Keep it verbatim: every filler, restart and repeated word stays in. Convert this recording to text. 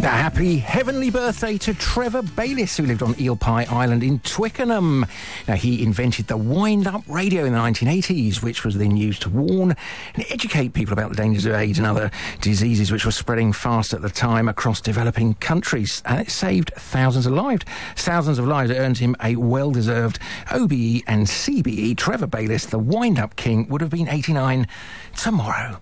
A happy heavenly birthday to Trevor Bayliss, who lived on Eel Pie Island in Twickenham. Now, he invented the wind-up radio in the nineteen eighties, which was then used to warn and educate people about the dangers of AIDS and other diseases which were spreading fast at the time across developing countries. And it saved thousands of lives. Thousands of lives. It earned him a well-deserved O B E and C B E. Trevor Bayliss, the wind-up king, would have been eighty-nine tomorrow.